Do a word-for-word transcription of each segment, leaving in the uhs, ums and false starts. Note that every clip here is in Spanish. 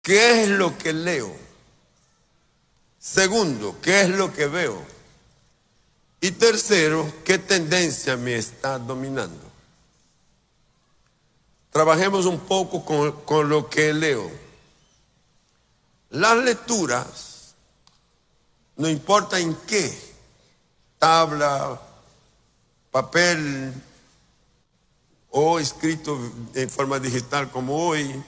¿qué es lo que leo? Segundo, ¿qué es lo que veo? Y tercero, ¿qué tendencia me está dominando? Trabajemos un poco con, con lo que leo. Las lecturas, no importa en qué, tabla, papel o escrito en forma digital como hoy,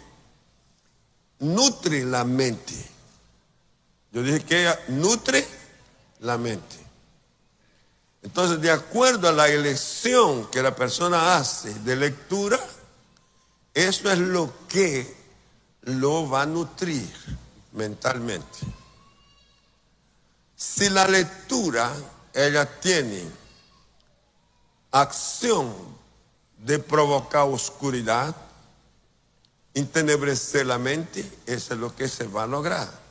nutre la mente. Yo dije que ella nutre la mente. Entonces, de acuerdo a la elección que la persona hace de lectura, eso es lo que lo va a nutrir mentalmente. Si la lectura, ella tiene acción de provocar oscuridad, entenebrecer la mente, eso es lo que se va a lograr.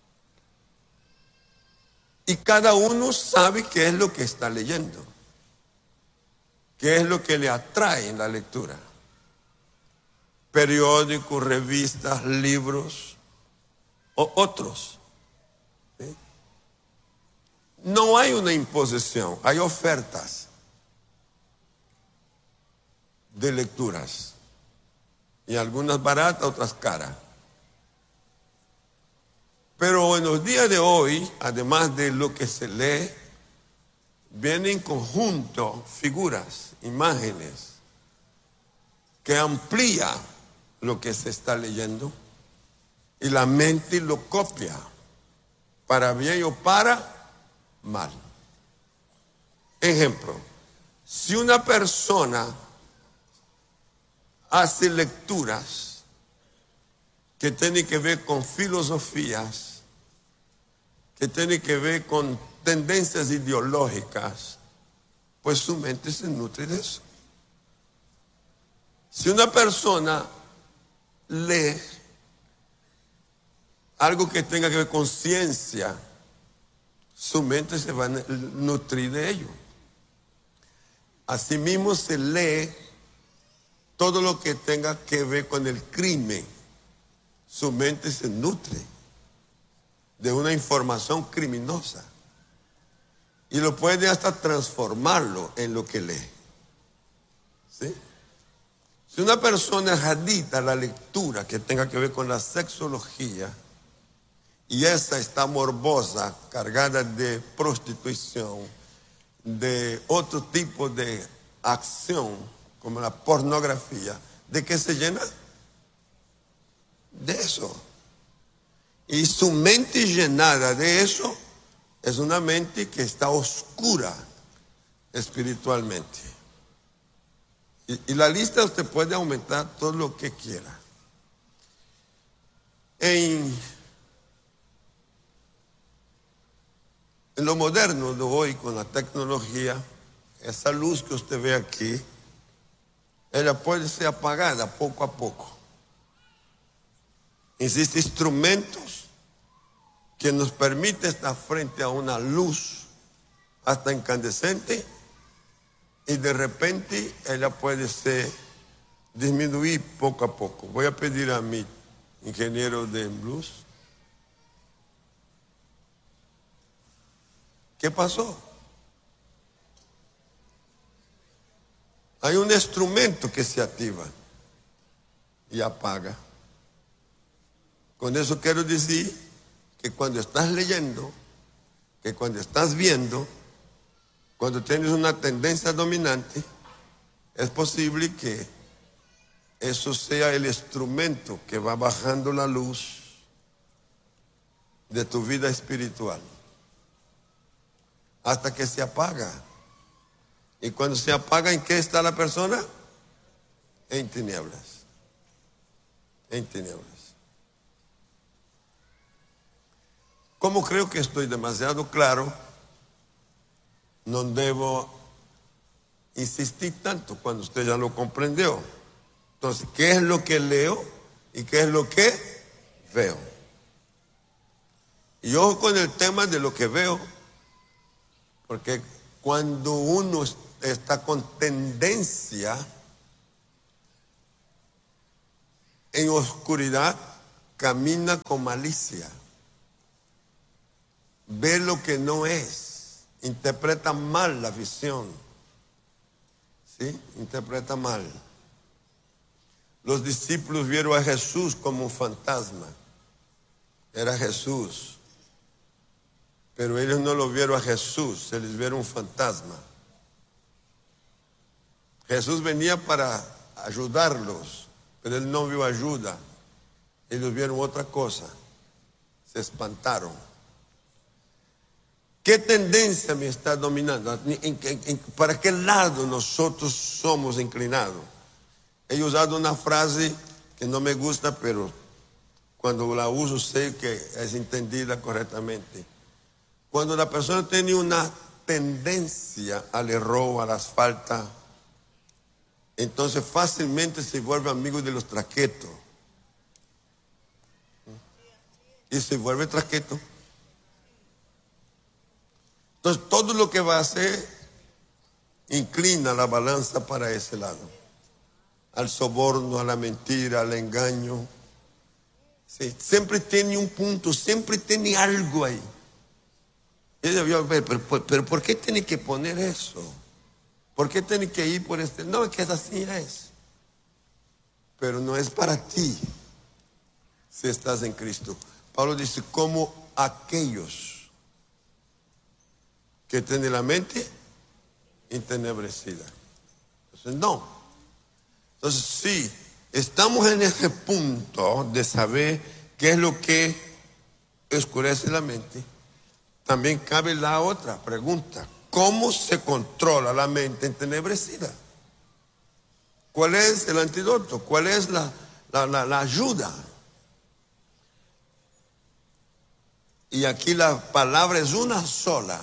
Y cada uno sabe qué es lo que está leyendo, qué es lo que le atrae en la lectura. Periódicos, revistas, libros o otros. ¿Sí? No hay una imposición, hay ofertas de lecturas. Y algunas baratas, otras caras. Pero en los días de hoy, además de lo que se lee, vienen en conjunto figuras, imágenes, que amplían lo que se está leyendo y la mente lo copia, para bien o para mal. Ejemplo, si una persona hace lecturas que tienen que ver con filosofías, que tienen que ver con tendencias ideológicas, pues su mente se nutre de eso. Si una persona lee algo que tenga que ver con ciencia, su mente se va a nutrir de ello. Asimismo se lee todo lo que tenga que ver con el crimen, su mente se nutre de una información criminosa y lo puede hasta transformarlo en lo que lee. ¿Sí? Si una persona es adicta a la lectura que tenga que ver con la sexología y esa está morbosa, cargada de prostitución, de otro tipo de acción como la pornografía, ¿de qué se llena? De eso. Y su mente llenada de eso es una mente que está oscura espiritualmente. Y, y la lista usted puede aumentar todo lo que quiera. En, en lo moderno de hoy, con la tecnología, esa luz que usted ve aquí, ella puede ser apagada poco a poco. Existen instrumentos que nos permiten estar frente a una luz hasta incandescente y de repente ella puede ser disminuir poco a poco. Voy a pedir a mi ingeniero de luz. ¿Qué pasó? Hay un instrumento que se activa y apaga. Con eso quiero decir que cuando estás leyendo, que cuando estás viendo, cuando tienes una tendencia dominante, es posible que eso sea el instrumento que va bajando la luz de tu vida espiritual hasta que se apaga. Y cuando se apaga, ¿en qué está la persona? En tinieblas. En tinieblas. Como creo que estoy demasiado claro, no debo insistir tanto cuando usted ya lo comprendió. Entonces, ¿qué es lo que leo y qué es lo que veo? Y ojo con el tema de lo que veo, porque cuando uno está con tendencia en oscuridad, camina con malicia, ve lo que no es, interpreta mal la visión, ¿sí? Interpreta mal. Los discípulos vieron a Jesús como un fantasma, era Jesús, pero ellos no lo vieron a Jesús, se les vieron un fantasma. Jesús venía para ayudarlos, pero él no vio ayuda. Ellos vieron otra cosa, se espantaron. ¿Qué tendencia me está dominando? ¿En, en, en, ¿Para qué lado nosotros somos inclinados? He usado una frase que no me gusta, pero cuando la uso sé que es entendida correctamente. Cuando la persona tiene una tendencia al error, a las faltas, entonces fácilmente se vuelve amigo de los traquetos. Y se vuelve traqueto. Entonces todo lo que va a hacer inclina la balanza para ese lado. Al soborno, a la mentira, al engaño. Sí, siempre tiene un punto, siempre tiene algo ahí. Y yo, pero, pero, pero ¿por qué tiene que poner eso? ¿Por qué tiene que ir por este? No, es que así es. Pero no es para ti si estás en Cristo. Pablo dice, como aquellos que tienen la mente entenebrecida. Entonces, no. Entonces, sí, estamos en ese punto de saber qué es lo que oscurece la mente. También cabe la otra pregunta. ¿Cómo se controla la mente entenebrecida? ¿Cuál es el antídoto? ¿Cuál es la, la, la, la ayuda? Y aquí la palabra es una sola.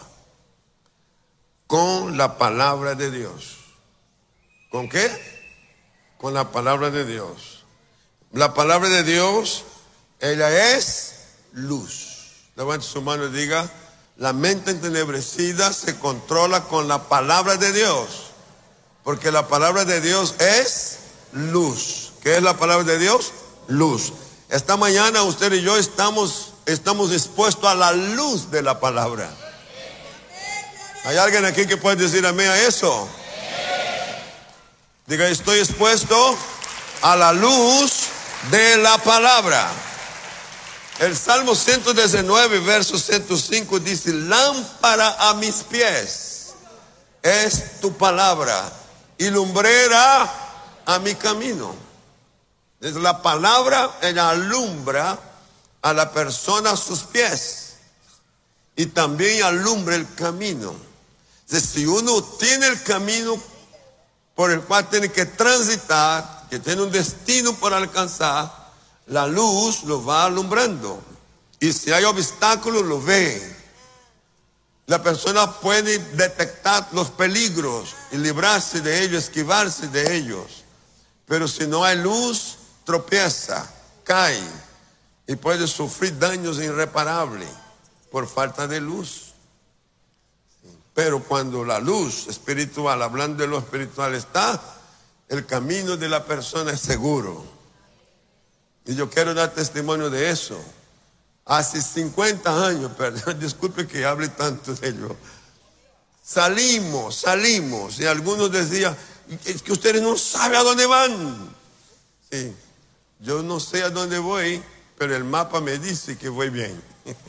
Con la palabra de Dios. ¿Con qué? Con la palabra de Dios. La palabra de Dios, ella es luz. Levante su mano y diga, la mente entenebrecida se controla con la palabra de Dios. Porque la palabra de Dios es luz. ¿Qué es la palabra de Dios? Luz. Esta mañana usted y yo estamos, estamos expuestos a la luz de la palabra. ¿Hay alguien aquí que puede decir amén a eso? Diga, estoy expuesto a la luz de la palabra. El Salmo ciento diecinueve, verso ciento cinco dice, lámpara a mis pies es tu palabra y lumbrera a mi camino. Es la palabra, ella alumbra a la persona a sus pies y también alumbra el camino. Entonces, si uno tiene el camino por el cual tiene que transitar, que tiene un destino por alcanzar, la luz lo va alumbrando. Y si hay obstáculos, lo ve. La persona puede detectar los peligros y librarse de ellos, esquivarse de ellos. Pero si no hay luz, tropieza, cae y puede sufrir daños irreparables por falta de luz. Pero cuando la luz espiritual, hablando de lo espiritual, está, el camino de la persona es seguro. Y yo quiero dar testimonio de eso. Hace cincuenta años, perdón, disculpe que hable tanto de ello. Salimos, salimos, y algunos decían, es que ustedes no saben a dónde van. Sí, yo no sé a dónde voy, pero el mapa me dice que voy bien.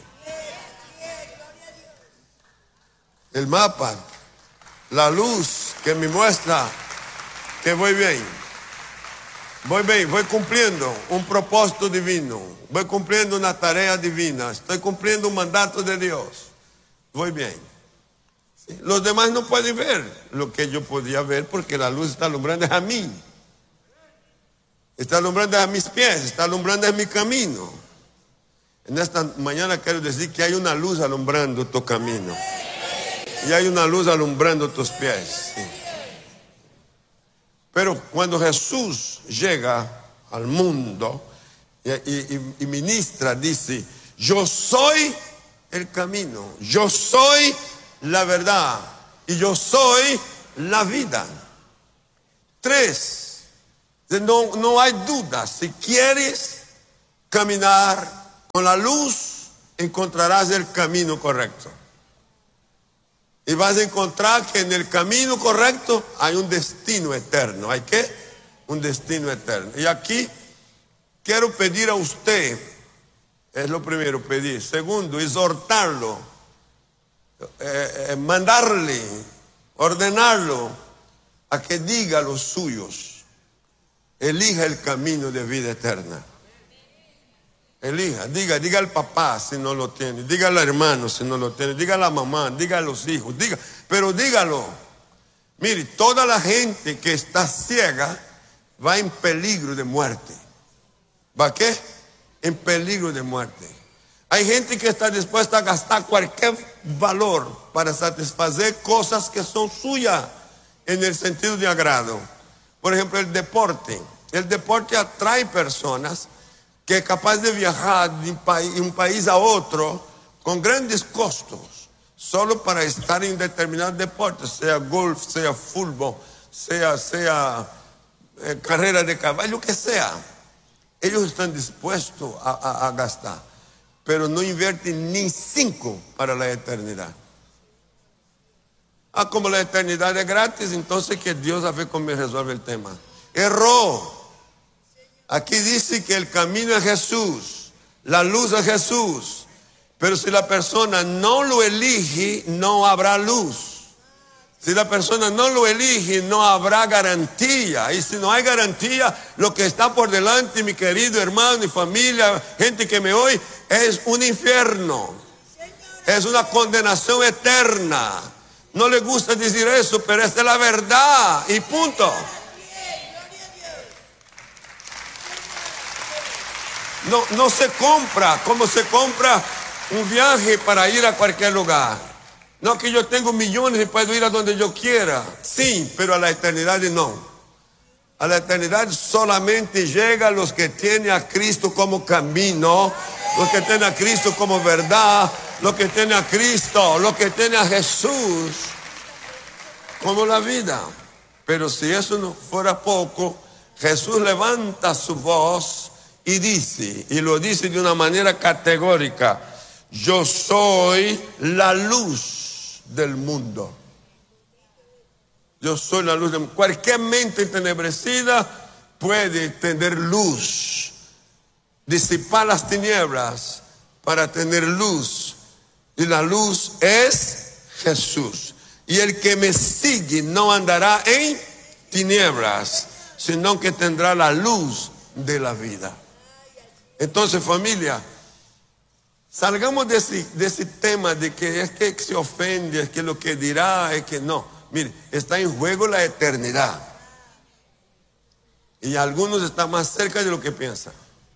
El mapa, la luz que me muestra que voy bien. Voy bien, voy cumpliendo un propósito divino. Voy cumpliendo una tarea divina. Estoy cumpliendo un mandato de Dios. Voy bien. ¿Sí? Los demás no pueden ver lo que yo podía ver porque la luz está alumbrando a mí. Está alumbrando a mis pies, está alumbrando a mi camino. En esta mañana quiero decir que hay una luz alumbrando tu camino. Y hay una luz alumbrando tus pies. Sí. Pero cuando Jesús llega al mundo y, y, y ministra, dice, yo soy el camino, yo soy la verdad y yo soy la vida. Tres, no, no hay duda, si quieres caminar con la luz, encontrarás el camino correcto. Y vas a encontrar que en el camino correcto hay un destino eterno. ¿Hay qué? Un destino eterno. Y aquí quiero pedir a usted, es lo primero, pedir. Segundo, exhortarlo, eh, eh, mandarle, ordenarlo a que diga a los suyos, elija el camino de vida eterna. Elija, diga, diga al papá si no lo tiene, diga al hermano si no lo tiene, diga a la mamá, diga a los hijos, diga, pero dígalo. Mire, toda la gente que está ciega va en peligro de muerte. ¿Va qué? En peligro de muerte. Hay gente que está dispuesta a gastar cualquier valor para satisfacer cosas que son suyas en el sentido de agrado. Por ejemplo, el deporte. El deporte atrae personas que es capaz de viajar de un país, un país a otro con grandes costos, solo para estar en determinados deportes, sea golf, sea fútbol, sea, sea eh, carrera de caballo, lo que sea. Ellos están dispuestos a, a, a gastar, pero no invierten ni cinco para la eternidad. Ah, como la eternidad es gratis, entonces que Dios a ver cómo me resuelve el tema. Erró. Aquí dice que el camino es Jesús, la luz es Jesús. Pero si la persona no lo elige, no habrá luz. Si la persona no lo elige, no habrá garantía. Y si no hay garantía, lo que está por delante, mi querido hermano y familia, gente que me oye, es un infierno. Es una condenación eterna. No le gusta decir eso, pero esa es la verdad. Y punto. No, no se compra como se compra un viaje para ir a cualquier lugar. No que yo tengo millones y puedo ir a donde yo quiera. Sí, pero a la eternidad no. A la eternidad solamente llega los que tienen a Cristo como camino, los que tienen a Cristo como verdad, los que tienen a Cristo, los que tienen a Jesús como la vida. Pero si eso no fuera poco, Jesús levanta su voz y dice, y lo dice de una manera categórica: yo soy la luz del mundo. Yo soy la luz del mundo. Cualquier mente entenebrecida puede tener luz, disipar las tinieblas para tener luz. Y la luz es Jesús. Y el que me sigue no andará en tinieblas, sino que tendrá la luz de la vida. Entonces, familia, salgamos de ese, de ese tema de que es que se ofende, es que lo que dirá, es que no. Mire, está en juego la eternidad. Y algunos están más cerca de lo que piensan.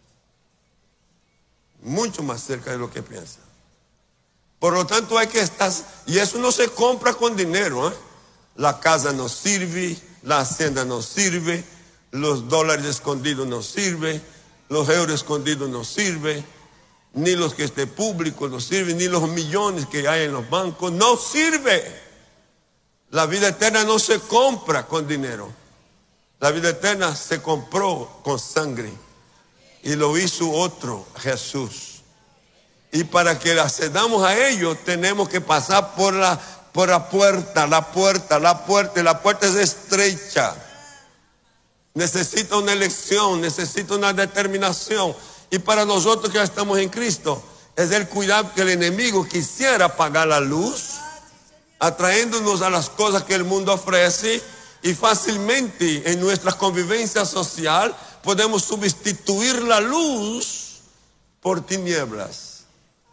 Mucho más cerca de lo que piensan. Por lo tanto, hay que estar, y eso no se compra con dinero, ¿eh? La casa no sirve, la hacienda no sirve, los dólares escondidos no sirven, los euros escondidos no sirven, ni los que esté público no sirven, ni los millones que hay en los bancos, no sirve. La vida eterna no se compra con dinero. La vida eterna se compró con sangre y lo hizo otro, Jesús. Y para que accedamos a ello tenemos que pasar por la, por la puerta, la puerta, la puerta, y la puerta es estrecha. Necesita una elección, necesita una determinación. Y para nosotros que ya estamos en Cristo, es el cuidado que el enemigo quisiera apagar la luz, atrayéndonos a las cosas que el mundo ofrece, y fácilmente en nuestra convivencia social podemos sustituir la luz por tinieblas.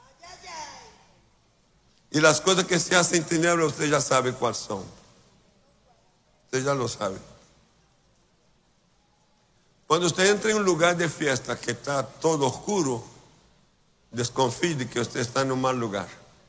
Y las cosas que se hacen en tinieblas, usted ya sabe cuáles son. Usted ya lo sabe. Cuando usted entra en un lugar de fiesta que está todo oscuro, desconfíe de que usted está en un mal lugar.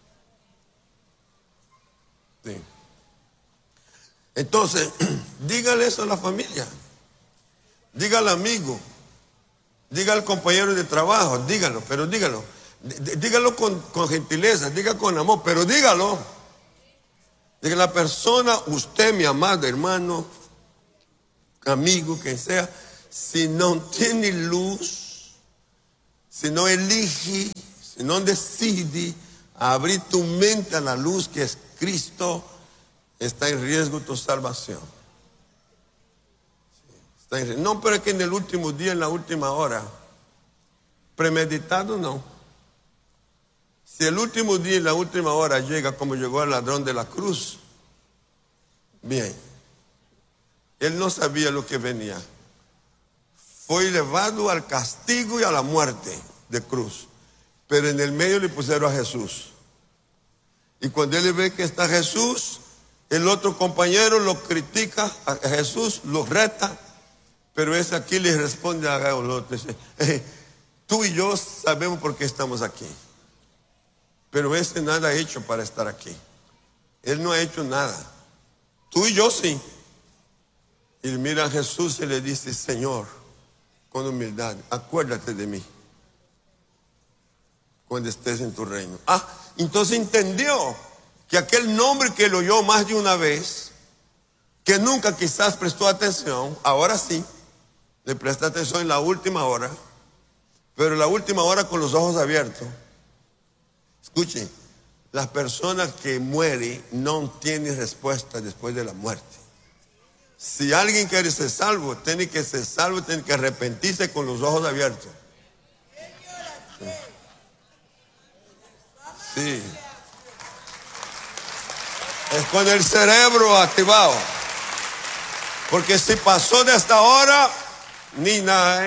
Sí. Entonces, dígale eso a la familia. Dígale al amigo. Dígale al compañero de trabajo. Dígalo, pero dígalo. Dígalo con, con gentileza, diga con amor, pero dígalo. Diga a la persona, usted, mi amado hermano, amigo, quien sea, si no tiene luz, si no elige, si no decide abrir tu mente a la luz que es Cristo, está en riesgo tu salvación. Está en riesgo. No, pero es que en el último día, en la última hora, premeditado no. Si el último día y la última hora llega como llegó el ladrón de la cruz, bien, él no sabía lo que venía. Fue llevado al castigo y a la muerte de cruz, pero en el medio le pusieron a Jesús. Y cuando él ve que está Jesús, el otro compañero lo critica a Jesús, lo reta, pero ese aquí le responde a el otro, dice, eh, tú y yo sabemos por qué estamos aquí, pero ese nada ha hecho para estar aquí. Él no ha hecho nada. Tú y yo sí. Y mira a Jesús y le dice, Señor, con humildad, acuérdate de mí cuando estés en tu reino. Ah, entonces entendió que aquel nombre que lo oyó más de una vez, que nunca quizás prestó atención, ahora sí, le presta atención en la última hora, pero en la última hora con los ojos abiertos. Escuchen, las personas que mueren no tienen respuesta después de la muerte. Si alguien quiere ser salvo, tiene que ser salvo, tiene que arrepentirse con los ojos abiertos. Sí. Es con el cerebro activado. Porque si pasó de esta hora, ni nada.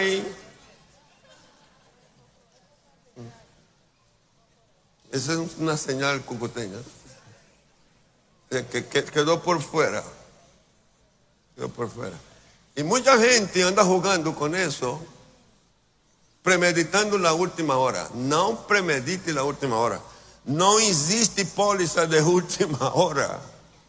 Esa es una señal cucuteña. Que, que quedó por fuera. Quedó por fuera. Y mucha gente anda jugando con eso, premeditando la última hora. No premedite la última hora. No existe póliza de última hora.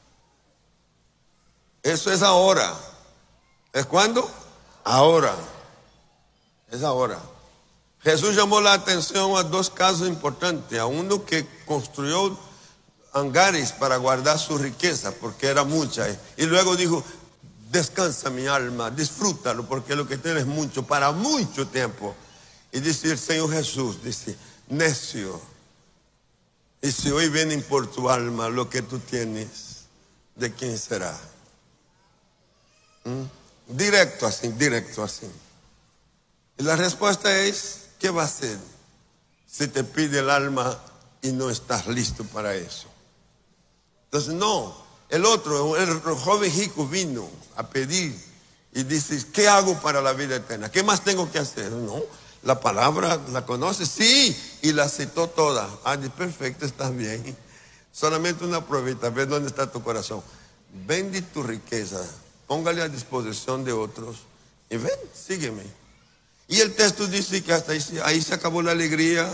Eso es ahora. ¿Es cuándo? Ahora. Es ahora. Jesús llamó la atención a dos casos importantes. A uno que construyó hangares para guardar su riqueza, porque era mucha. Y luego dijo, descansa mi alma, disfrútalo, porque lo que tienes es mucho, para mucho tiempo. Y dice el Señor Jesús, dice, necio. Y si hoy vienen por tu alma lo que tú tienes, ¿de quién será? ¿Mm? Directo así, directo así. Y la respuesta es, ¿qué va a hacer si te pide el alma y no estás listo para eso? Entonces no, el otro, el joven rico vino a pedir y dice, ¿qué hago para la vida eterna? ¿Qué más tengo que hacer? No, la palabra la conoces, sí, y la citó toda. Ah, perfecto, está bien. Solamente una pruebita, ve dónde está tu corazón. Vende tu riqueza, póngale a disposición de otros y ven, sígueme. Y el texto dice que hasta ahí, ahí se acabó la alegría.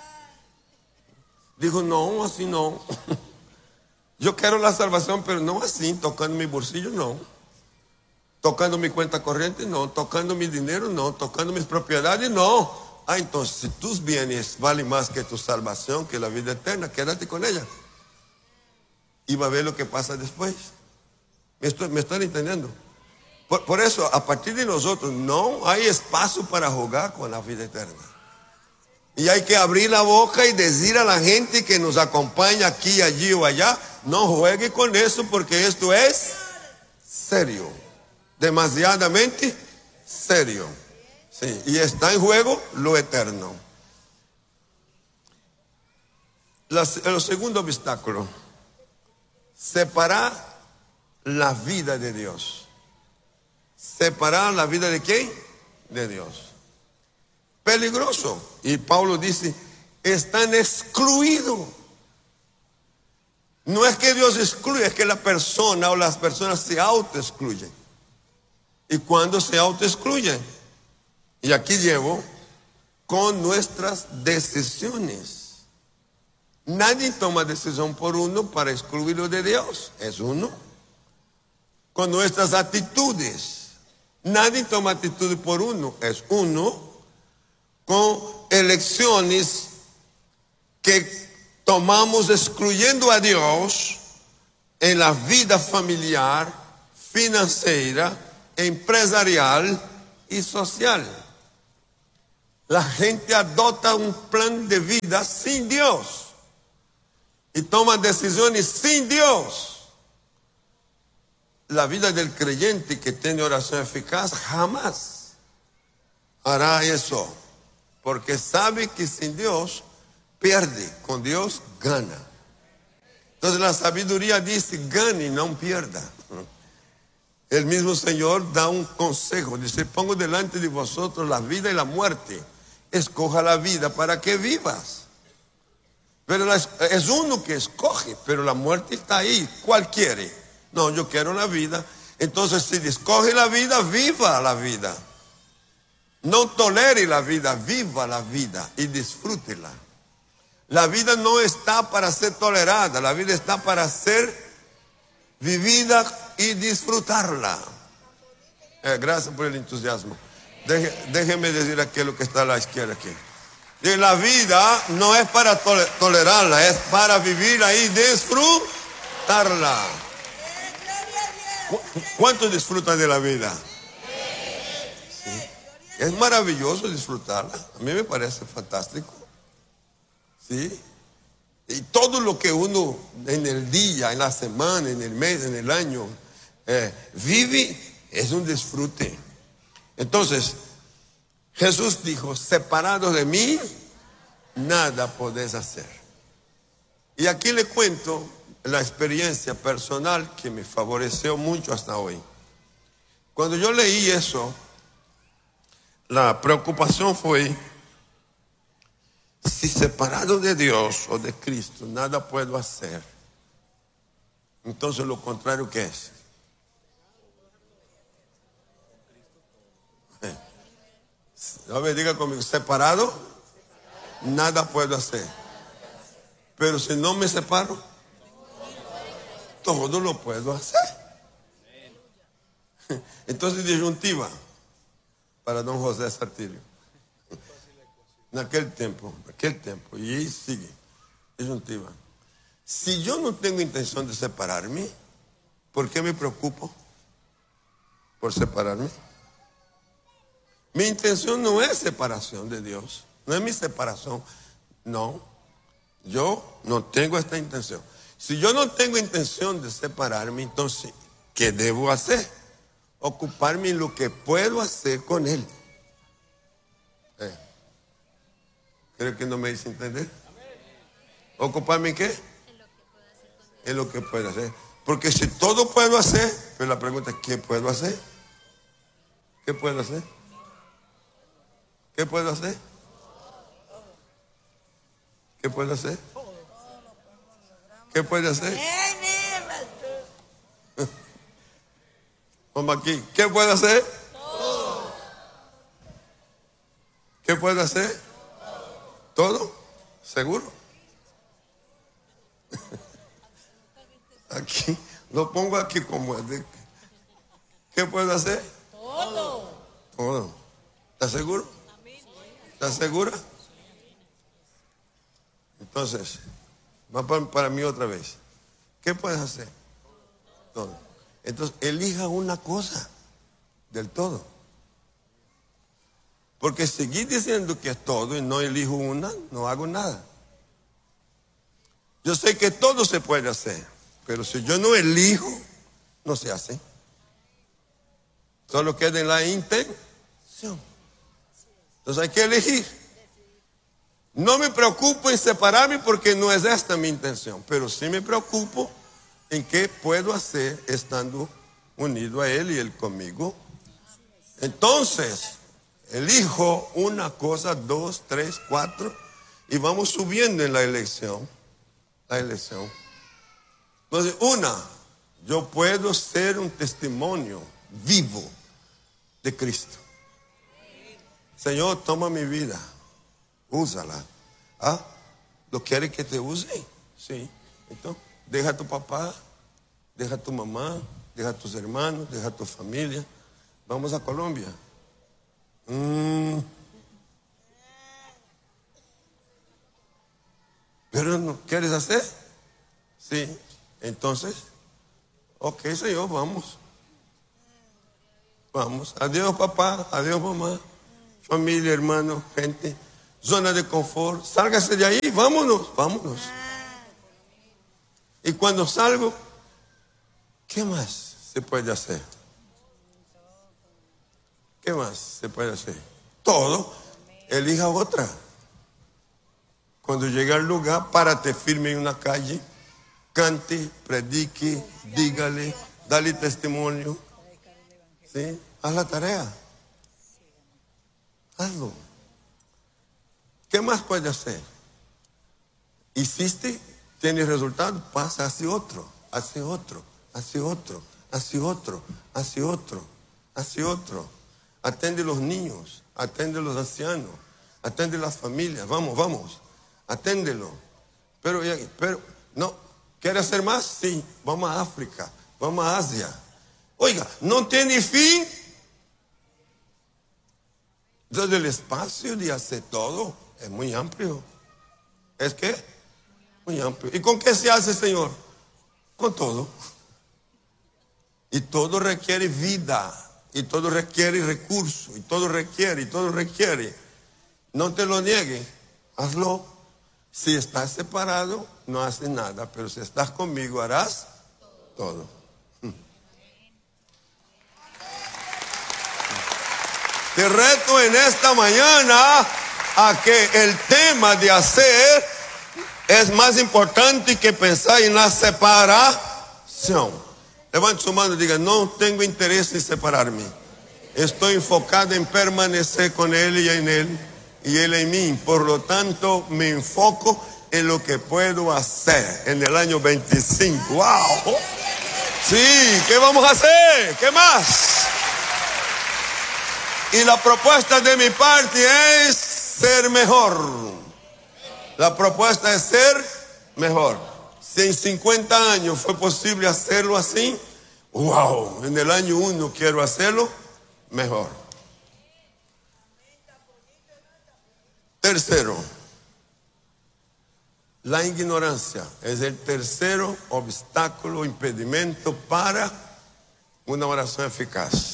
Dijo, no, así no. Yo quiero la salvación, pero no así, tocando mi bolsillo, no. Tocando mi cuenta corriente, no. Tocando mi dinero, no. Tocando mis propiedades, no. Ah, entonces, si tus bienes valen más que tu salvación, que la vida eterna, quédate con ella. Y va a ver lo que pasa después. ¿Me, estoy, me están entendiendo? Por, por eso, a partir de nosotros, no hay espacio para jugar con la vida eterna. Y hay que abrir la boca y decir a la gente que nos acompaña aquí, allí o allá, no juegue con eso porque esto es serio. Demasiadamente serio. Sí, y está en juego lo eterno. La, el segundo obstáculo, separar la vida de Dios. ¿Separar la vida de quién? De Dios. Peligroso. Y Pablo dice, están excluidos. No es que Dios excluye, es que la persona o las personas se autoexcluyen. ¿Y cuándo se autoexcluyen? Y aquí llevo, con nuestras decisiones. Nadie toma decisión por uno para excluirlo de Dios. Es uno. Con nuestras actitudes. Nadie toma actitud por uno. Es uno. Con elecciones que tomamos excluyendo a Dios en la vida familiar, financiera, empresarial y social. La gente adopta un plan de vida sin Dios y toma decisiones sin Dios. La vida del creyente que tiene oración eficaz jamás hará eso, porque sabe que sin Dios pierde, con Dios gana. Entonces la sabiduría dice: gane y no pierda. El mismo Señor da un consejo, dice: pongo delante de vosotros la vida y la muerte, escoja la vida para que vivas. Pero la, es uno que escoge, pero la muerte está ahí. ¿Cuál quiere? No, yo quiero la vida. Entonces, si escoge la vida, viva la vida. No tolere la vida, viva la vida y disfrútela. La vida no está para ser tolerada, la vida está para ser vivida y disfrutarla. Eh, gracias por el entusiasmo. Deje, déjeme decir aquí lo que está a la izquierda aquí. Y la vida no es para tole, tolerarla, es para vivirla y disfrutarla. ¿Cu ¿Cuántos disfrutan de la vida? Sí. Es maravilloso disfrutarla. A mí me parece fantástico. ¿Sí? Y todo lo que uno en el día, en la semana, en el mes, en el año eh, vive es un disfrute. Entonces Jesús dijo: separados de mí nada podés hacer. Y aquí le cuento la experiencia personal que me favoreció mucho hasta hoy. Cuando yo leí eso, la preocupación fue: si separado de Dios o de Cristo nada puedo hacer, entonces lo contrario, ¿qué es? Eh. A ver, diga conmigo: separado nada puedo hacer, pero si no me separo, todo lo puedo hacer. Entonces, disyuntiva para don José Sartilio. En aquel tiempo, en aquel tiempo, y ahí sigue, disyuntiva. Si yo no tengo intención de separarme, ¿por qué me preocupo por separarme? Mi intención no es separación de Dios, no es mi separación, no. Yo no tengo esta intención. Si yo no tengo intención de separarme, entonces, ¿qué debo hacer? Ocuparme en lo que puedo hacer con Él. Eh. ¿Creo que no me hice entender? ¿Ocuparme en qué? En lo que puedo hacer. Porque si todo puedo hacer, pero la pregunta es: ¿qué puedo hacer? ¿Qué puedo hacer? ¿Qué puedo hacer? ¿Qué puedo hacer? ¿Qué puede hacer? Vamos aquí. ¿Qué puede hacer? ¿Qué puede hacer? ¿Todo? ¿Seguro? Aquí, lo pongo aquí como de, ¿qué puedo hacer? Todo. Todo. ¿Estás seguro? ¿Estás segura? Entonces, va para, para mí otra vez. ¿Qué puedes hacer? Todo. Entonces, elija una cosa del todo. Porque seguir diciendo que es todo y no elijo una, no hago nada. Yo sé que todo se puede hacer, pero si yo no elijo, no se hace. Solo queda en la intención. Entonces hay que elegir. No me preocupo en separarme porque no es esta mi intención, pero sí me preocupo en qué puedo hacer estando unido a Él y Él conmigo. Entonces, elijo una cosa, dos, tres, cuatro, y vamos subiendo en la elección. La elección. Entonces, una, yo puedo ser un testimonio vivo de Cristo. Señor, toma mi vida, úsala. ¿Ah? ¿Lo quieres que te use? Sí. Entonces, deja a tu papá, deja a tu mamá, deja a tus hermanos, deja a tu familia. Vamos a Colombia. Mm. ¿Pero no quieres hacer? Sí. Entonces, ok, Señor, vamos. Vamos. Adiós, papá. Adiós, mamá. familia, hermano, gente, zona de confort, sálgase de ahí, vámonos, vámonos. Y cuando salgo, ¿qué más se puede hacer? ¿Qué más se puede hacer? Todo. Elija otra. Cuando llegue al lugar, párate firme en una calle, cante, predique, dígale, dale testimonio. ¿Sí? Haz la tarea. Hazlo. ¿Qué más puede hacer? Hiciste, tienes resultado, pasa hacia otro, hacia otro, hacia otro, hacia otro, hacia otro, hacia otro. Atende a los niños, atende a los ancianos, atende a las familias. Vamos, vamos, aténdelo. Pero, pero, no, ¿quiere hacer más? Sí, vamos a África, vamos a Asia. Oiga, no tiene fin. Entonces el espacio de hacer todo es muy amplio. ¿Es qué? Muy amplio. ¿Y con qué se hace, Señor? Con todo. Y todo requiere vida. Y todo requiere recursos. Y todo requiere, y todo requiere. No te lo niegues. Hazlo. Si estás separado, no haces nada. Pero si estás conmigo, harás todo. Te reto en esta mañana a que el tema de hacer es más importante que pensar en la separación. Levante su mano y diga: no tengo interés en separarme. Estoy enfocado en permanecer con Él y en Él, y Él en mí. Por lo tanto, me enfoco en lo que puedo hacer en el año veinticinco. ¡Wow! Sí, ¿qué vamos a hacer? ¿Qué más? Y la propuesta de mi parte es ser mejor. La propuesta es ser mejor. Si en cincuenta años fue posible hacerlo así, wow, en el año uno quiero hacerlo mejor. Tercero, la ignorancia es el tercero obstáculo, impedimento para una oración eficaz.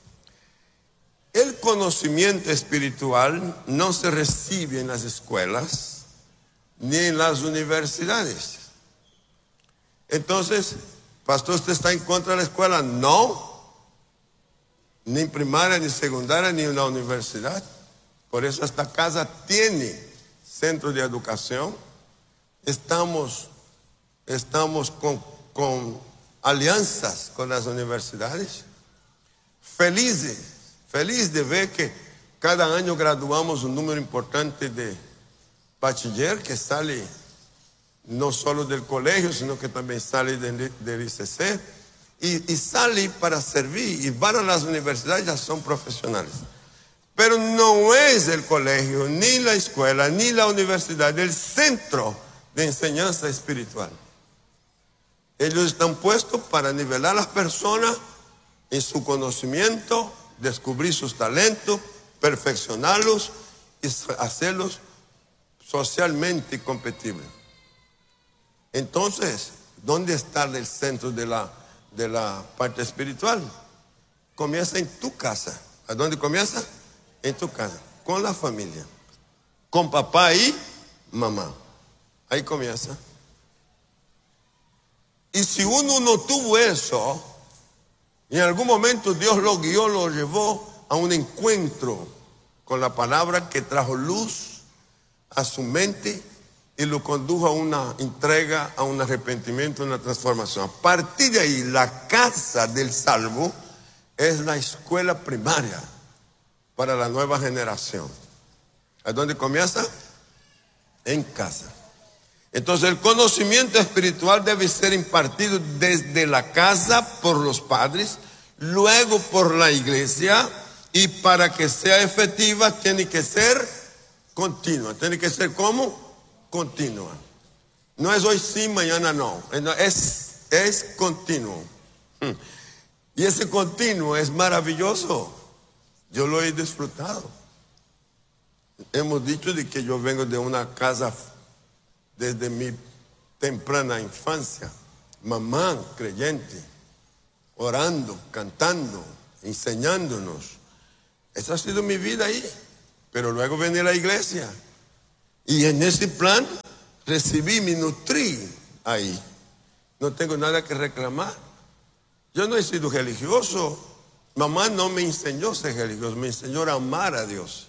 El conocimiento espiritual no se recibe en las escuelas ni en las universidades. Entonces, pastor, ¿usted está en contra de la escuela? No, ni en primaria, ni secundaria, ni en la universidad. Por eso esta casa tiene centro de educación. Estamos, estamos con, con alianzas con las universidades. Felices. Feliz de ver que cada año graduamos un número importante de bachiller que sale no solo del colegio, sino que también sale del, del I C C y, y sale para servir, y van a las universidades, ya son profesionales. Pero no es el colegio, ni la escuela, ni la universidad el centro de enseñanza espiritual. Ellos están puestos para nivelar a las personas en su conocimiento, descubrir sus talentos, perfeccionarlos y hacerlos socialmente competibles. Entonces, ¿dónde está el centro de la, de la parte espiritual? Comienza en tu casa. ¿A dónde comienza? En tu casa, con la familia, con papá y mamá. Ahí comienza. Y si uno no tuvo eso, y en algún momento Dios lo guió, lo llevó a un encuentro con la palabra que trajo luz a su mente y lo condujo a una entrega, a un arrepentimiento, a una transformación. A partir de ahí, la casa del salvo es la escuela primaria para la nueva generación. ¿A dónde comienza? En casa. Entonces el conocimiento espiritual debe ser impartido desde la casa por los padres, luego por la iglesia, y para que sea efectiva tiene que ser continua. Tiene que ser ¿cómo? Continua. No es hoy sí, mañana no. Es, es continuo. Y ese continuo es maravilloso. Yo lo he disfrutado. Hemos dicho de que yo vengo de una casa desde mi temprana infancia, mamá creyente, orando, cantando, enseñándonos. Esa ha sido mi vida ahí. Pero luego venía la iglesia. Y en ese plan recibí, me nutrí ahí. No tengo nada que reclamar. Yo no he sido religioso. Mamá no me enseñó a ser religioso, me enseñó a amar a Dios.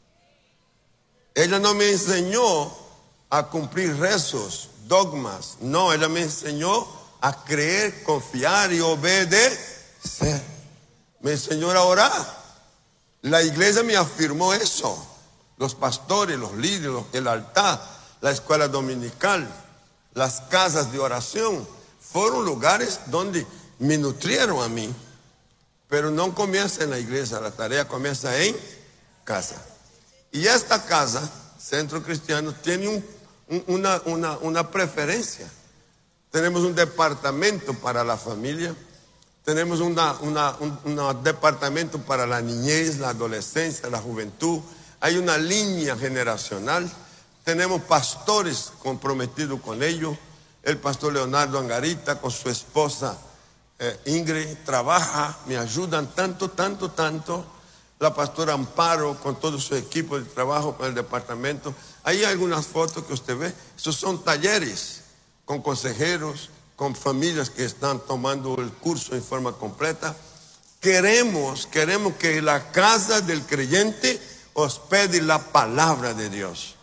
Ella no me enseñó a cumplir rezos, dogmas. No, ella me enseñó a creer, confiar y obedecer. Me enseñó a orar. La iglesia me afirmó eso. Los pastores, los líderes, el altar, la escuela dominical, las casas de oración, fueron lugares donde me nutrieron a mí. Pero no comienza en la iglesia, la tarea comienza en casa. Y esta casa, Centro Cristiano, tiene un, un, una, una, una preferencia. Tenemos un departamento para la familia. Tenemos una, una, un, un departamento para la niñez, la adolescencia, la juventud. Hay una línea generacional. Tenemos pastores comprometidos con ellos. El pastor Leonardo Angarita con su esposa eh, Ingrid trabaja, me ayudan tanto, tanto, tanto. La pastora Amparo con todo su equipo de trabajo con el departamento. Hay algunas fotos que usted ve. Esos son talleres con consejeros, con familias que están tomando el curso en forma completa. Queremos, queremos que la casa del creyente hospede la palabra de Dios.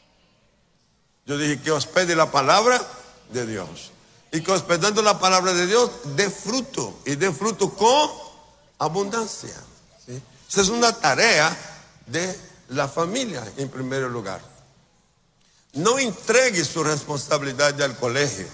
Yo dije que hospede la palabra de Dios. Y que hospedando la palabra de Dios dé fruto. Y dé fruto con abundancia. ¿Sí? Esa es una tarea de la familia en primer lugar. No entregue su responsabilidad al colegio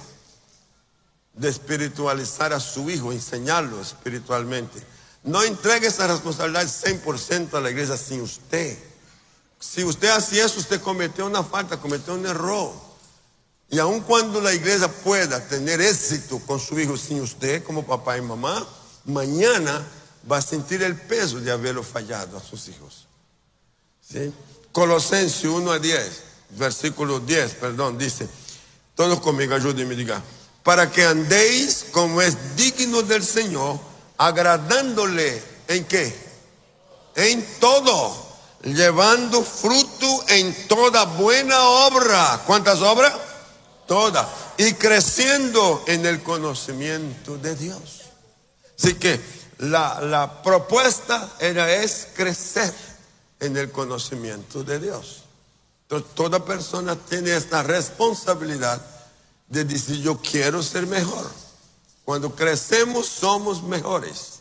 de espiritualizar a su hijo, enseñarlo espiritualmente. No entregue esa responsabilidad cien por ciento a la iglesia sin usted. Si usted hacía eso, usted cometió una falta, cometió un error. Y aun cuando la iglesia pueda tener éxito con su hijo sin usted, como papá y mamá, mañana va a sentir el peso de haberlo fallado a sus hijos. ¿Sí? Colosenses uno a diez, versículo diez, perdón, dice, todos conmigo, ayúdenme y digan, para que andéis como es digno del Señor, agradándole, ¿en qué? En todo, llevando fruto en toda buena obra. ¿Cuántas obras? Todas. Y creciendo en el conocimiento de Dios. Así que la, la propuesta era es crecer en el conocimiento de Dios. Entonces toda persona tiene esta responsabilidad de decir yo quiero ser mejor. Cuando crecemos somos mejores.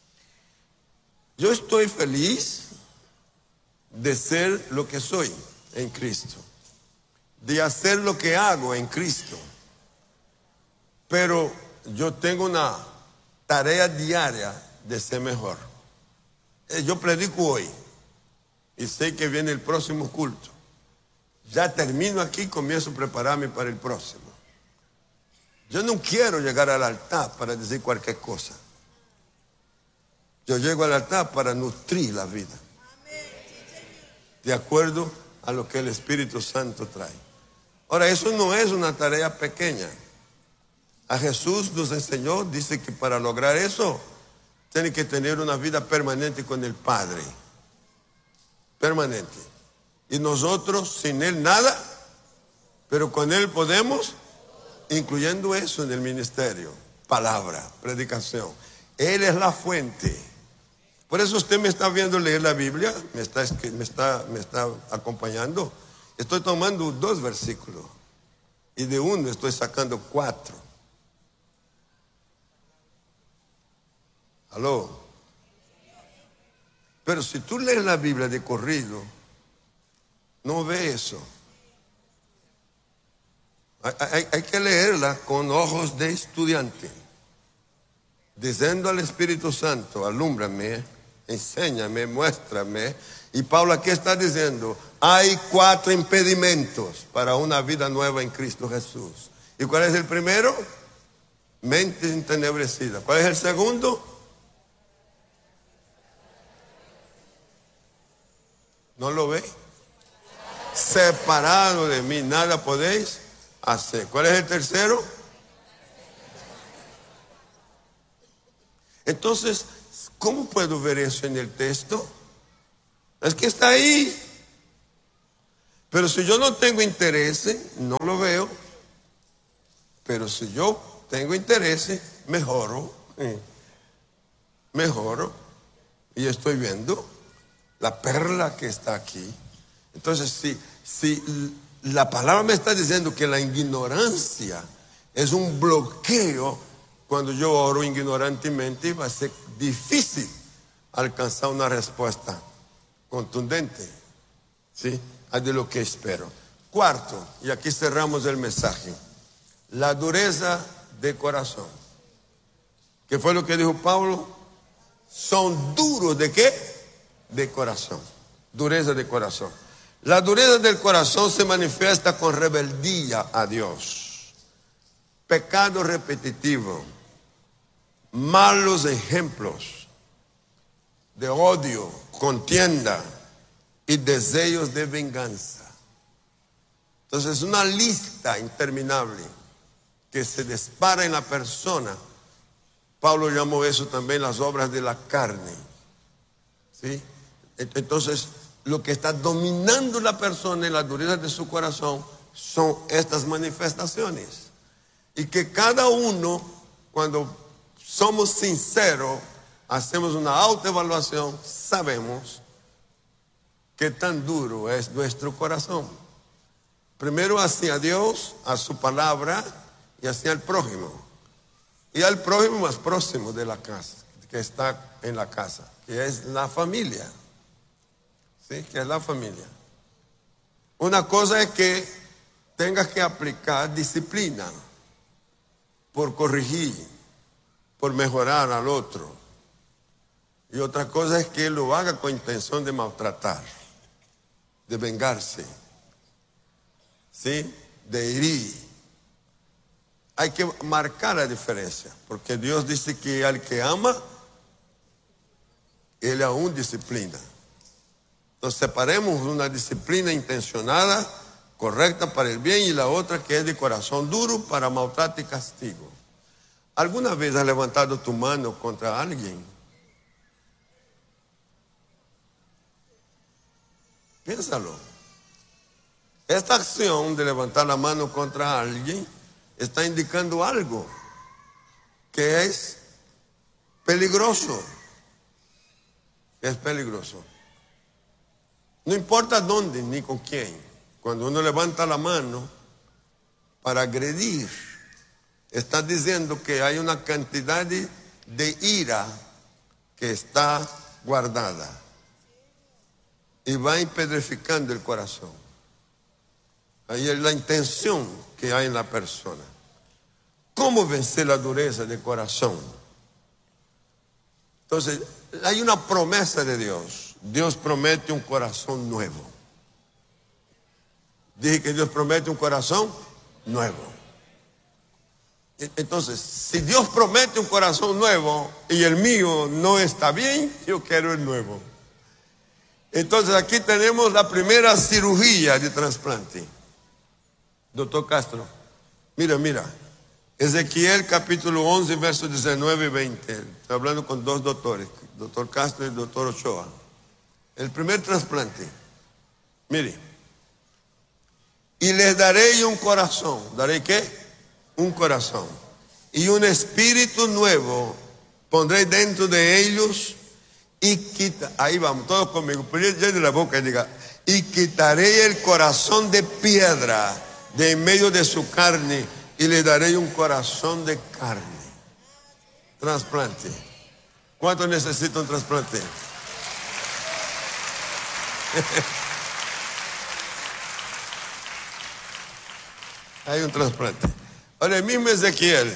Yo estoy feliz de ser lo que soy en Cristo, de hacer lo que hago en Cristo, pero yo tengo una tarea diaria de ser mejor. Yo predico hoy y sé que viene el próximo culto. Ya termino aquí y comienzo a prepararme para el próximo. Yo no quiero llegar al altar para decir cualquier cosa. Yo llego al altar para nutrir la vida, de acuerdo a lo que el Espíritu Santo trae. Ahora, eso no es una tarea pequeña. A Jesús nos enseñó, dice que para lograr eso, tiene que tener una vida permanente con el Padre. Permanente. Y nosotros, sin Él, nada, pero con Él podemos, incluyendo eso en el ministerio, palabra, predicación. Él es la fuente. Por eso usted me está viendo leer la Biblia, me está, me está, me está acompañando. Estoy tomando dos versículos y de uno estoy sacando cuatro. ¿Aló? Pero si tú lees la Biblia de corrido, no ve eso. Hay, hay, hay que leerla con ojos de estudiante, diciendo al Espíritu Santo, alúmbrame, enséñame, muéstrame. Y Pablo aquí está diciendo, hay cuatro impedimentos para una vida nueva en Cristo Jesús. ¿Y cuál es el primero? Mente entenebrecida. ¿Cuál es el segundo? ¿No lo ve? Separado de mí, nada podéis hacer. ¿Cuál es el tercero? Entonces, ¿cómo puedo ver eso en el texto? Es que está ahí. Pero si yo no tengo interés, no lo veo. Pero si yo tengo interés, mejoro. Eh, mejoro. Y estoy viendo la perla que está aquí. Entonces, si, si la palabra me está diciendo que la ignorancia es un bloqueo, cuando yo oro ignorantemente va a ser difícil alcanzar una respuesta contundente, ¿sí?, de lo que espero. Cuarto, y aquí cerramos el mensaje, la dureza de corazón. ¿Qué fue lo que dijo Pablo? Son duros ¿de qué? De corazón. Dureza de corazón. La dureza del corazón se manifiesta con rebeldía a Dios, pecado repetitivo, malos ejemplos de odio, contienda y deseos de venganza. Entonces, una lista interminable que se dispara en la persona. Pablo llamó eso también las obras de la carne, ¿sí? Entonces, lo que está dominando la persona en la dureza de su corazón son estas manifestaciones. Y que cada uno, cuando somos sinceros, hacemos una autoevaluación, sabemos qué tan duro es nuestro corazón. Primero hacia Dios, a su palabra y hacia el prójimo. Y al prójimo más próximo de la casa, que está en la casa, que es la familia. ¿Sí? Que es la familia. Una cosa es que tengas que aplicar disciplina por corregir, por mejorar al otro. Y otra cosa es que lo haga con intención de maltratar, de vengarse, ¿sí?, de herir. Hay que marcar la diferencia, porque Dios dice que al que ama, Él aún disciplina. Entonces separemos una disciplina intencionada, correcta para el bien, y la otra que es de corazón duro para maltrato y castigo. ¿Alguna vez has levantado tu mano contra alguien? Piénsalo. Esta acción de levantar la mano contra alguien está indicando algo que es peligroso. Es peligroso. No importa dónde ni con quién. Cuando uno levanta la mano para agredir, está diciendo que hay una cantidad de, de ira que está guardada y va impedrificando el corazón. Ahí es la intención que hay en la persona. ¿Cómo vencer la dureza del corazón? Entonces, hay una promesa de Dios. Dios promete un corazón nuevo. Dije que Dios promete un corazón nuevo. Entonces, si Dios promete un corazón nuevo y el mío no está bien, yo quiero el nuevo. Entonces, aquí tenemos la primera cirugía de trasplante. Doctor Castro, mira, mira. Ezequiel capítulo once, versos diecinueve y veinte. Estoy hablando con dos doctores, doctor Castro y el doctor Ochoa. El primer trasplante. Mire. Y les daré un corazón. ¿Daré qué? Un corazón. Y un espíritu nuevo pondré dentro de ellos. Y quita, ahí vamos, todos conmigo. Llene la boca y diga. Y quitaré el corazón de piedra de en medio de su carne. Y le daré un corazón de carne. Trasplante. ¿Cuánto necesita un trasplante? Hay un trasplante. Ahora el mismo Ezequiel,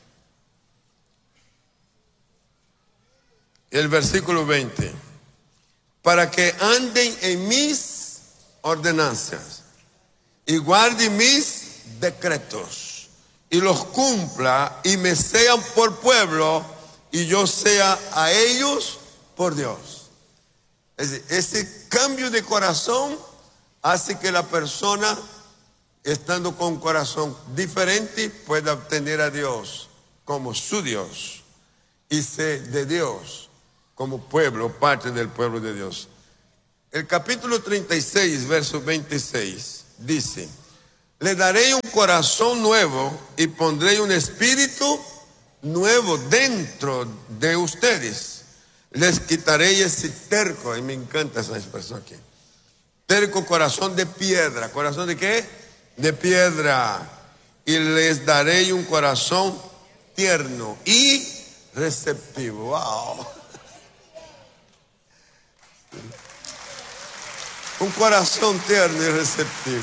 el versículo veinte, para que anden en mis ordenanzas y guarden mis decretos y los cumpla y me sean por pueblo y yo sea a ellos por Dios. Es decir, ese cambio de corazón hace que la persona, estando con un corazón diferente, pueda obtener a Dios como su Dios y ser de Dios como pueblo, parte del pueblo de Dios. El capítulo treinta y seis, verso veintiséis, dice: le daré un corazón nuevo y pondré un espíritu nuevo dentro de ustedes. Les quitaré ese terco, y me encanta esa expresión aquí. Terco corazón de piedra. ¿Corazón de qué? De piedra. Y les daré un corazón tierno y receptivo. Wow. Un corazón tierno y receptivo.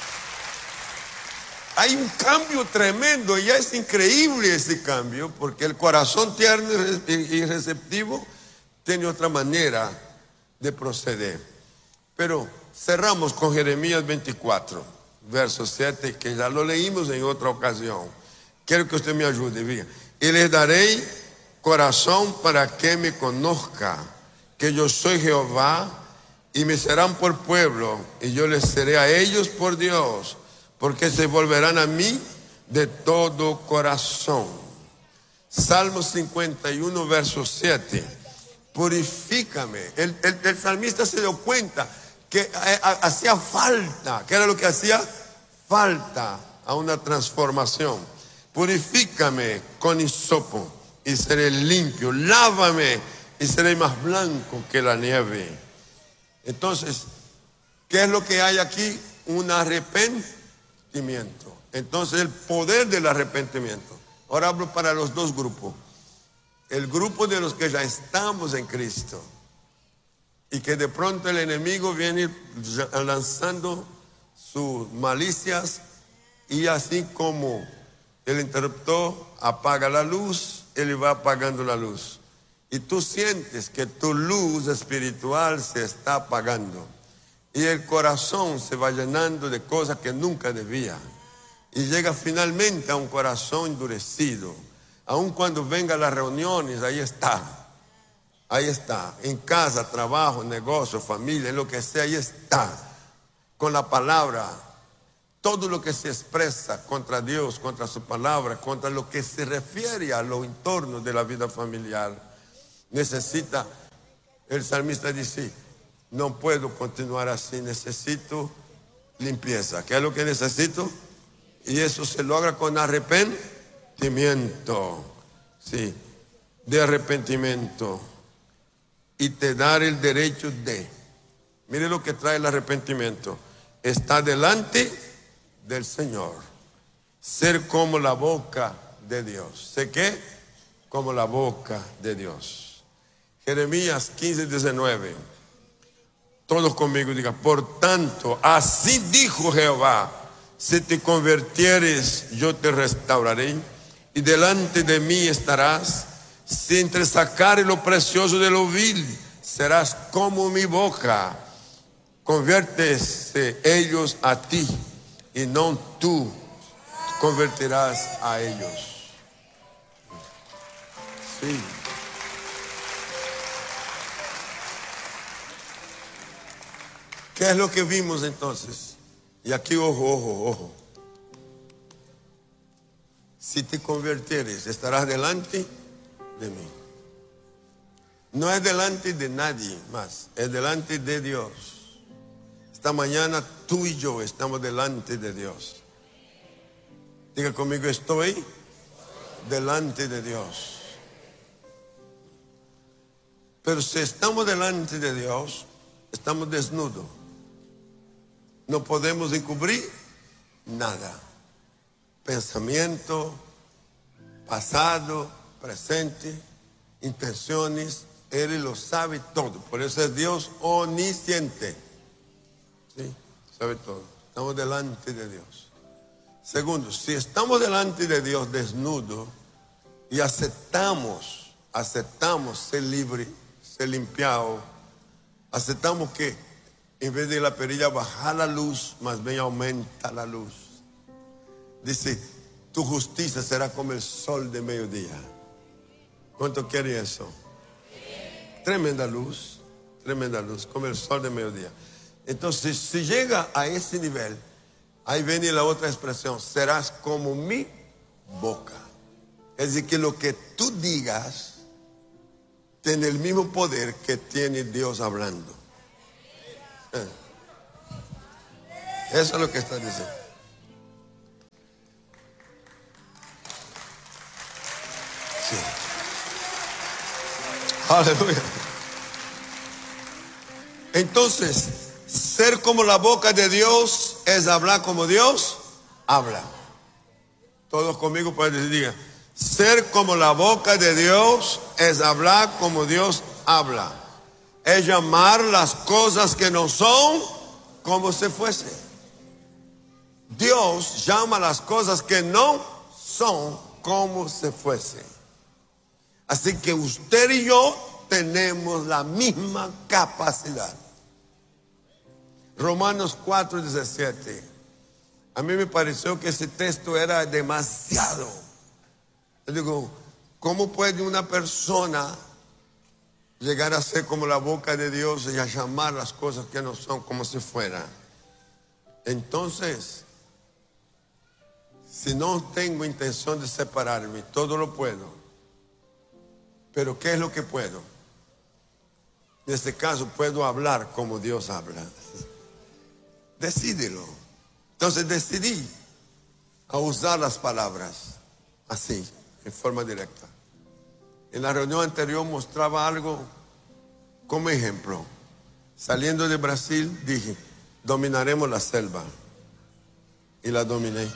Hay un cambio tremendo, y ya es increíble ese cambio, porque el corazón tierno y receptivo tiene otra manera de proceder. Pero cerramos con Jeremías veinticuatro, verso siete, que ya lo leímos en otra ocasión. Quiero que usted me ayude, diga: y les daré corazón para que me conozca, que yo soy Jehová, y me serán por pueblo, y yo les seré a ellos por Dios, porque se volverán a mí de todo corazón. Salmo cincuenta y uno, verso siete. Purifícame. El, el, el salmista se dio cuenta que a, a, hacía falta. ¿Qué era lo que hacía falta? A una transformación. Purifícame con hisopo y seré limpio. Lávame y seré más blanco que la nieve. Entonces, ¿qué es lo que hay aquí? Un arrepentimiento. Entonces, el poder del arrepentimiento. Ahora hablo para los dos grupos. El grupo de los que ya estamos en Cristo y que de pronto el enemigo viene lanzando sus malicias, y así como el interruptor apaga la luz, él va apagando la luz. Y tú sientes que tu luz espiritual se está apagando. Y el corazón se va llenando de cosas que nunca debía. Y llega finalmente a un corazón endurecido. Aun cuando venga a las reuniones, ahí está. Ahí está. En casa, trabajo, negocio, familia, en lo que sea, ahí está. Con la palabra. Todo lo que se expresa contra Dios, contra su palabra, contra lo que se refiere a los entornos de la vida familiar, necesita, el salmista dice: no puedo continuar así, necesito limpieza. ¿Qué es lo que necesito? Y eso se logra con arrepentimiento. Sí, de arrepentimiento. Y te dará el derecho de. Mire lo que trae el arrepentimiento. Está delante del Señor. Ser como la boca de Dios. ¿Sé qué? Como la boca de Dios. Jeremías quince, diecinueve. Todos conmigo digan: por tanto, así dijo Jehová: si te convirtieres, yo te restauraré, y delante de mí estarás. Si entresacares lo precioso de lo vil, serás como mi boca. Conviértese ellos a ti, y no tú convertirás a ellos. Sí. ¿Qué es lo que vimos entonces? Y aquí, ojo, ojo, ojo. Si te convirtieres, estarás delante de mí. No es delante de nadie más, es delante de Dios. Esta mañana tú y yo estamos delante de Dios. Diga conmigo: estoy delante de Dios. Pero si estamos delante de Dios, estamos desnudos. No podemos encubrir nada. Pensamiento, pasado, presente, intenciones, Él lo sabe todo. Por eso es Dios omnisciente. Sí, sabe todo. Estamos delante de Dios. Segundo, si estamos delante de Dios desnudo y aceptamos, aceptamos ser libre, ser limpiado, aceptamos que en vez de la perilla bajar la luz, más bien aumenta la luz. Dice: tu justicia será como el sol de mediodía. ¿Cuánto quiere eso? Tremenda luz, tremenda luz, como el sol de mediodía. Entonces, si llega a ese nivel, ahí viene la otra expresión: serás como mi boca. Es decir, que lo que tú digas tiene el mismo poder que tiene Dios hablando. Eso es lo que está diciendo. Sí. Aleluya. Entonces, ser como la boca de Dios es hablar como Dios habla. Todos conmigo pueden decir, diga, ser como la boca de Dios es hablar como Dios habla. Es llamar las cosas que no son como si fuese. Dios llama las cosas que no son como si fuese. Así que usted y yo tenemos la misma capacidad. Romanos cuatro diecisiete. A mí me pareció que ese texto era demasiado. Yo digo, ¿cómo puede una persona llegar a ser como la boca de Dios y a llamar las cosas que no son como si fueran? Entonces, si no tengo intención de separarme, todo lo puedo. Pero ¿qué es lo que puedo? En este caso, puedo hablar como Dios habla. Decídelo. Entonces decidí a usar las palabras así, en forma directa. En la reunión anterior mostraba algo como ejemplo. Saliendo de Brasil dije, dominaremos la selva. Y la dominé.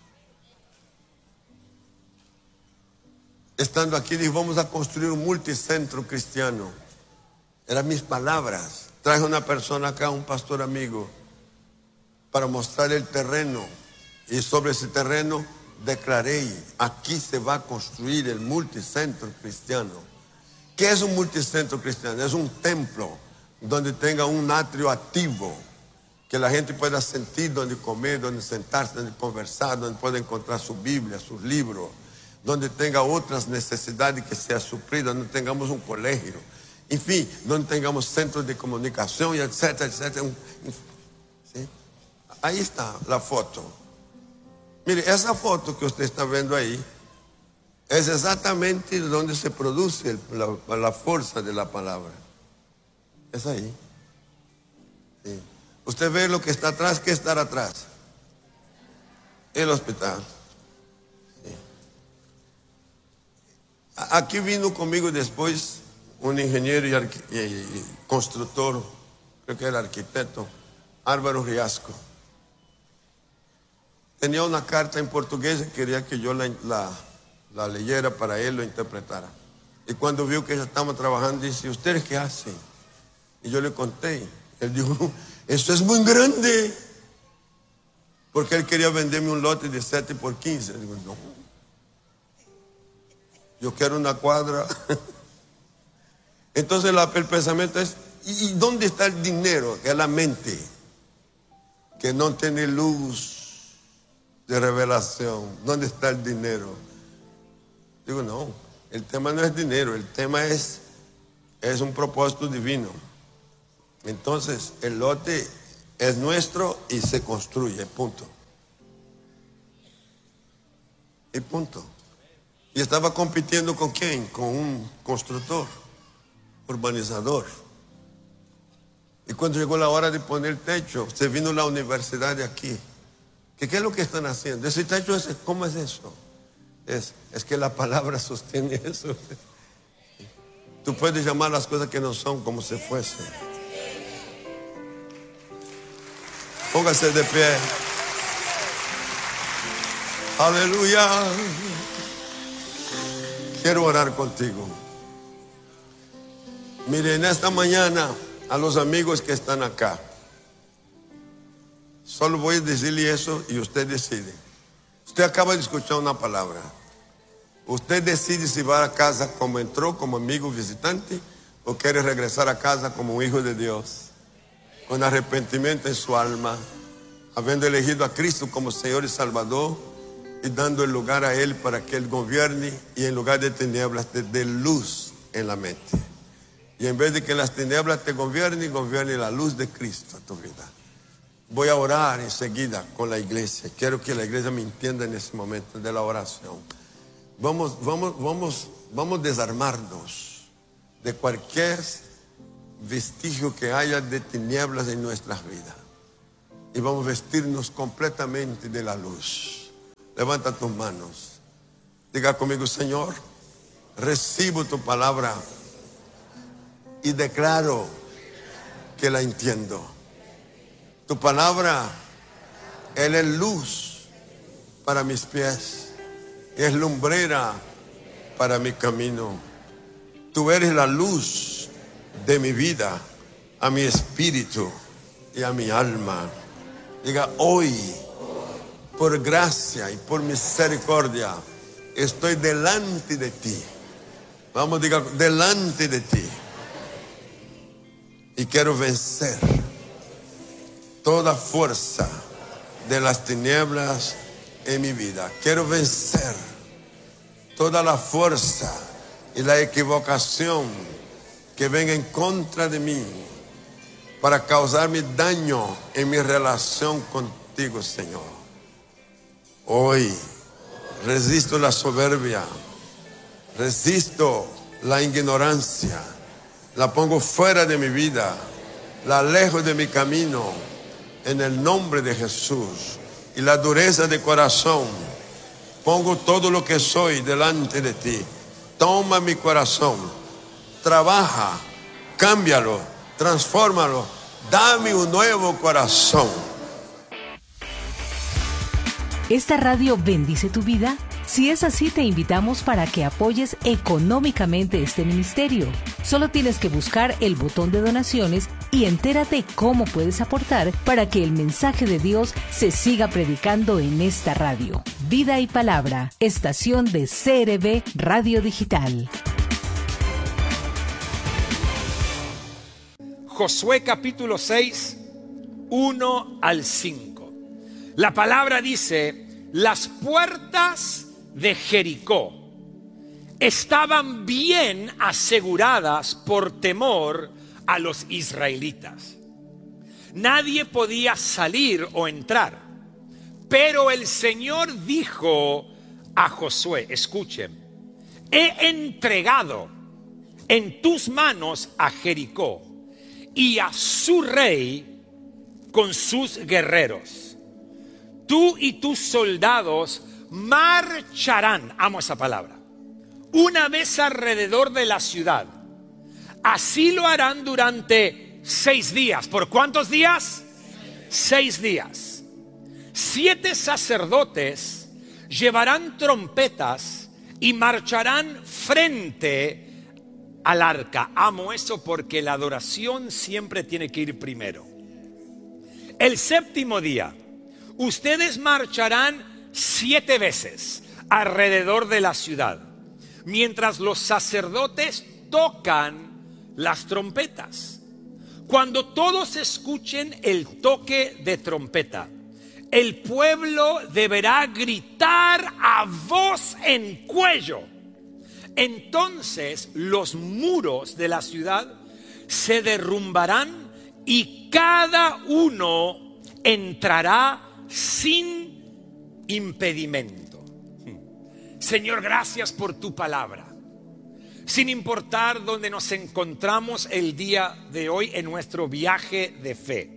Estando aquí dije, vamos a construir un multicentro cristiano. Eran mis palabras. Traje una persona acá, un pastor amigo, para mostrar el terreno. Y sobre ese terreno declaré, aquí se va a construir el multicentro cristiano. ¿Qué es un multicentro cristiano? Es un templo donde tenga un atrio activo, que la gente pueda sentir donde comer, donde sentarse, donde conversar, donde pueda encontrar su Biblia, sus libros, donde tenga otras necesidades que sea suplida, donde tengamos un colegio, en fin, donde tengamos centros de comunicación, y etcétera, etcétera. ¿Sí? Ahí está la foto. Mire, esa foto que usted está viendo ahí es exactamente donde se produce el, la, la fuerza de la palabra. Es ahí. Sí. Usted ve lo que está atrás. ¿Qué está atrás? El hospital. Sí. Aquí vino conmigo después un ingeniero y, y, y constructor, creo que era arquitecto, Álvaro Riasco. Tenía una carta en portugués y quería que yo la, la, la leyera para él, lo interpretara. Y cuando vio que ya estábamos trabajando, dice, ¿ustedes qué hacen? Y yo le conté. Él dijo, esto es muy grande. Porque él quería venderme un lote de siete por quince. Digo, no. Yo quiero una cuadra. Entonces la, el pensamiento es, ¿y dónde está el dinero? Que es la mente, que no tiene luz de revelación. ¿Dónde está el dinero? Digo, no, el tema no es dinero, el tema es, es un propósito divino. Entonces, el lote es nuestro y se construye, punto. Y punto. Y estaba compitiendo con quién, con un constructor, urbanizador. Y cuando llegó la hora de poner techo, se vino la universidad de aquí. ¿Qué, qué es lo que están haciendo? Ese techo, es, ¿cómo es eso? Es, es que la palabra sostiene eso. Tú puedes llamar las cosas que no son como si fuese. Póngase de pie. Aleluya. Quiero orar contigo. Mire, en esta mañana, a los amigos que están acá, solo voy a decirle eso y usted decide. Usted acaba de escuchar una palabra. Usted decide si va a casa como entró, como amigo visitante, o quiere regresar a casa como un hijo de Dios, con arrepentimiento en su alma, habiendo elegido a Cristo como Señor y Salvador y dando el lugar a Él para que Él gobierne y en lugar de tinieblas te dé luz en la mente. Y en vez de que las tinieblas te gobiernen, gobierne la luz de Cristo a tu vida. Voy a orar enseguida con la iglesia. Quiero que la iglesia me entienda en ese momento de la oración. Vamos, vamos, vamos, vamos a desarmarnos de cualquier vestigio que haya de tinieblas en nuestras vidas. Y vamos a vestirnos completamente de la luz. Levanta tus manos. Diga conmigo: Señor, recibo tu palabra y declaro que la entiendo. Tu palabra, Él es luz para mis pies, es lumbrera para mi camino. Tú eres la luz de mi vida, a mi espíritu y a mi alma. Diga: hoy, por gracia y por misericordia, estoy delante de ti. Vamos, diga: delante de ti. Y quiero vencer toda fuerza de las tinieblas en mi vida. Quiero vencer toda la fuerza y la equivocación que venga en contra de mí para causarme daño en mi relación contigo, Señor. Hoy resisto la soberbia, resisto la ignorancia, la pongo fuera de mi vida, la alejo de mi camino en el nombre de Jesús. Y la dureza de corazón, pongo todo lo que soy delante de ti. Toma mi corazón, trabaja, cámbialo, transfórmalo, dame un nuevo corazón. ¿Esta radio bendice tu vida? Si es así, te invitamos para que apoyes económicamente este ministerio. Solo tienes que buscar el botón de donaciones y entérate cómo puedes aportar para que el mensaje de Dios se siga predicando en esta radio. Vida y Palabra, estación de C R B Radio Digital. Josué capítulo seis, uno al cinco. La palabra dice: las puertas de Jericó estaban bien aseguradas por temor a los israelitas. Nadie podía salir o entrar. Pero el Señor dijo a Josué, escuchen: he entregado en tus manos a Jericó y a su rey con sus guerreros. Tú y tus soldados marcharán, amo esa palabra, una vez alrededor de la ciudad. Así lo harán durante seis días. ¿Por cuántos días? Seis días. Siete sacerdotes llevarán trompetas y marcharán frente al arca. Amo eso porque la adoración siempre tiene que ir primero. El séptimo día, ustedes marcharán siete veces alrededor de la ciudad, mientras los sacerdotes tocan las trompetas. Cuando todos escuchen el toque de trompeta, el pueblo deberá gritar a voz en cuello. Entonces los muros de la ciudad se derrumbarán y cada uno entrará sin impedimento. Señor, gracias por tu palabra. Sin importar dónde nos encontramos el día de hoy en nuestro viaje de fe,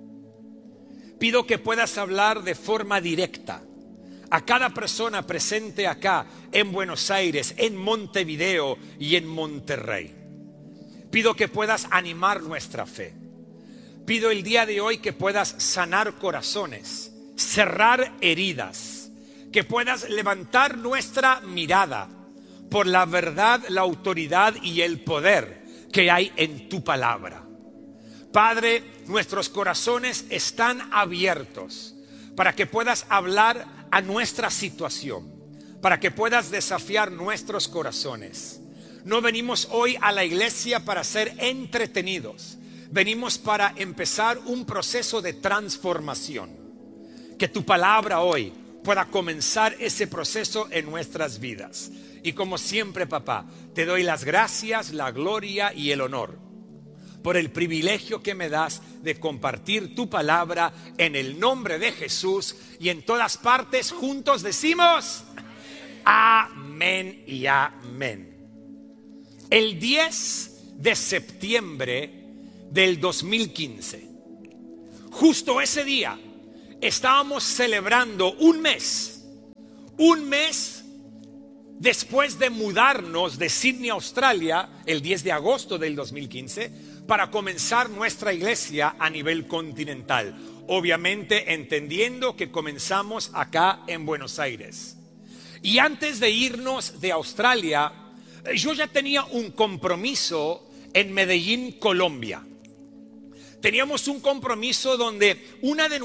pido que puedas hablar de forma directa a cada persona presente acá en Buenos Aires, en Montevideo y en Monterrey. Pido que puedas animar nuestra fe. Pido el día de hoy que puedas sanar corazones, cerrar heridas, que puedas levantar nuestra mirada por la verdad, la autoridad y el poder que hay en tu palabra. Padre, nuestros corazones están abiertos para que puedas hablar a nuestra situación, para que puedas desafiar nuestros corazones. No venimos hoy a la iglesia para ser entretenidos, venimos para empezar un proceso de transformación. Que tu palabra hoy pueda comenzar ese proceso en nuestras vidas. Y como siempre, papá, te doy las gracias, la gloria y el honor por el privilegio que me das de compartir tu palabra en el nombre de Jesús. Y en todas partes juntos decimos amén y amén. El diez de septiembre del dos mil quince. Justo ese día estábamos celebrando un mes, un mes después de mudarnos de Sydney, Australia, el diez de agosto del dos mil quince, para comenzar nuestra iglesia a nivel continental. Obviamente entendiendo que comenzamos acá en Buenos Aires. Y antes de irnos de Australia, yo ya tenía un compromiso en Medellín, Colombia. Teníamos un compromiso donde una de